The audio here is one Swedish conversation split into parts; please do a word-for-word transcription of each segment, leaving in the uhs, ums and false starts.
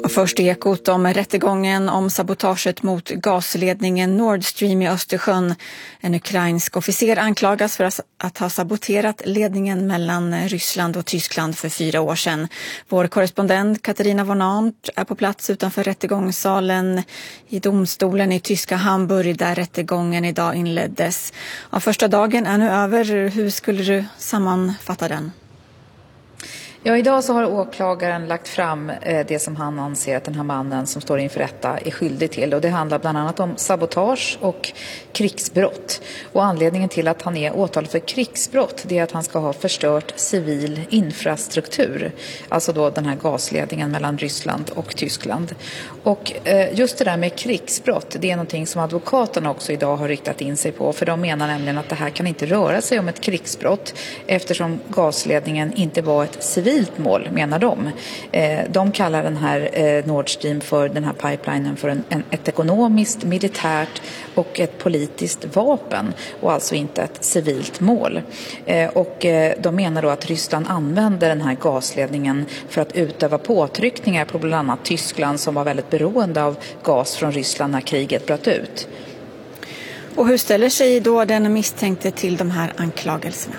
Och först ekot om rättegången om sabotaget mot gasledningen Nord Stream i Östersjön. En ukrainsk officer anklagas för att ha saboterat ledningen mellan Ryssland och Tyskland för fyra år sedan. Vår korrespondent Katarina von Arndt är på plats utanför rättegångssalen i domstolen i tyska Hamburg där rättegången idag inleddes. Ja, första dagen är nu över. Hur skulle du sammanfatta den? Ja, idag så har åklagaren lagt fram eh, det som han anser att den här mannen som står inför rätta är skyldig till. Och det handlar bland annat om sabotage och krigsbrott. Och anledningen till att han är åtalad för krigsbrott det är att han ska ha förstört civil infrastruktur. Alltså då den här gasledningen mellan Ryssland och Tyskland. Och eh, just det där med krigsbrott, det är någonting som advokaterna också idag har riktat in sig på. För de menar nämligen att det här kan inte röra sig om ett krigsbrott eftersom gasledningen inte var ett civilt mål, menar de. De kallar den här Nord Stream för den här pipelinen för en, en, ett ekonomiskt, militärt och ett politiskt vapen och alltså inte ett civilt mål. Och de menar då att Ryssland använder den här gasledningen för att utöva påtryckningar på bland annat Tyskland som var väldigt beroende av gas från Ryssland när kriget bröt ut. Och hur ställer sig då den misstänkte till de här anklagelserna?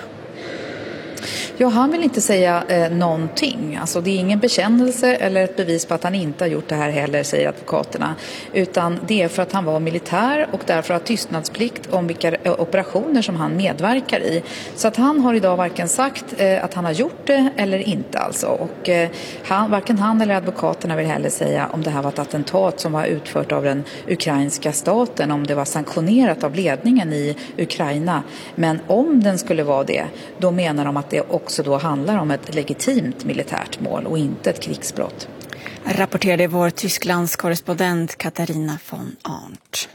Ja, han vill inte säga eh, någonting. Alltså det är ingen bekännelse eller ett bevis på att han inte har gjort det här heller, säger advokaterna. Utan det är för att han var militär och därför har tystnadsplikt om vilka eh, operationer som han medverkar i. Så att han har idag varken sagt eh, att han har gjort det eller inte alltså. Och eh, han, varken han eller advokaterna vill heller säga om det här var ett attentat som var utfört av den ukrainska staten, om det var sanktionerat av ledningen i Ukraina. Men om den skulle vara det, då menar de att det också då handlar om ett legitimt militärt mål och inte ett krigsbrott. Rapporterade vår Tysklands korrespondent Katarina von Arndt.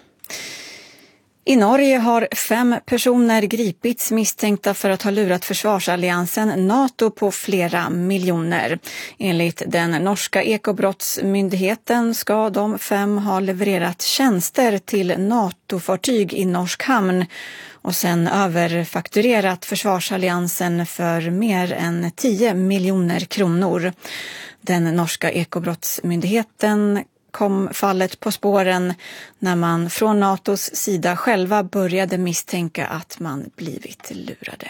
I Norge har fem personer gripits misstänkta för att ha lurat försvarsalliansen NATO på flera miljoner. Enligt den norska ekobrottsmyndigheten ska de fem ha levererat tjänster till NATO-fartyg i norsk hamn och sen överfakturerat försvarsalliansen för mer än tio miljoner kronor. Den norska ekobrottsmyndigheten kom fallet på spåren när man från NATOs sida själva började misstänka att man blivit lurade.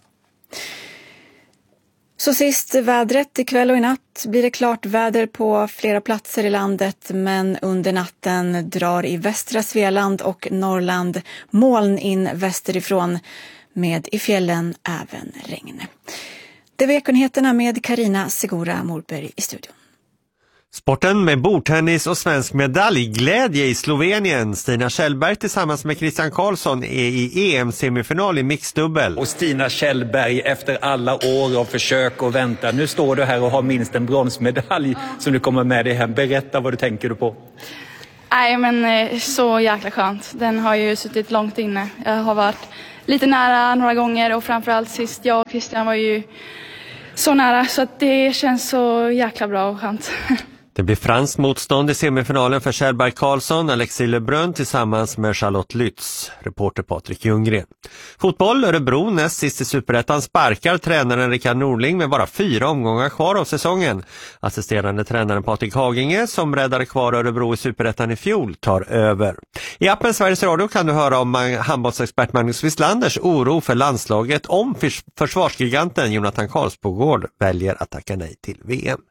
Så sist vädret. Ikväll och i natt blir det klart väder på flera platser i landet, men under natten drar i västra Svealand och Norrland moln in västerifrån med i fjällen även regn. Det var Ekonheterna med Karina Segura Morberg i studion. Sporten med bordtennis och svensk medaljglädje i Slovenien. Stina Kjellberg tillsammans med Christian Karlsson är i E M-semifinal i mixdubbel. Och Stina Kjellberg, efter alla år av försök och vänta, nu står du här och har minst en bronsmedalj som du kommer med dig hem. Berätta vad du tänker du på. Nej, men så jäkla skönt. Den har ju suttit långt inne. Jag har varit lite nära några gånger och framförallt sist jag och Christian var ju så nära, så att det känns så jäkla bra och skönt. Det blir franskt motstånd i semifinalen för Kjellberg Karlsson, Alexis Lebrun tillsammans med Charlotte Lytz, reporter Patrik Ljunggren. Fotboll, Örebro näst sist i Superettan sparkar tränaren Rickard Norling med bara fyra omgångar kvar av säsongen. Assisterande tränaren Patrik Haginge, som räddade kvar Örebro i Superettan i fjol, tar över. I appen Sveriges Radio kan du höra om handbollsexpert Magnus Wisslanders oro för landslaget om försvarsgiganten Jonathan Karlsbogård väljer att tacka nej till V M.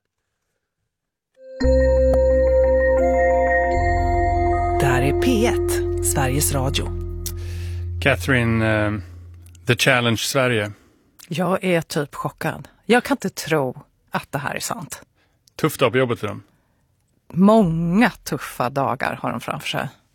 Det här är P ett, Sveriges Radio. Catherine, uh, The Challenge Sverige. Jag är typ chockad. Jag kan inte tro att det här är sant. Tufft dag på jobbet för dem. Många tuffa dagar har de framför sig.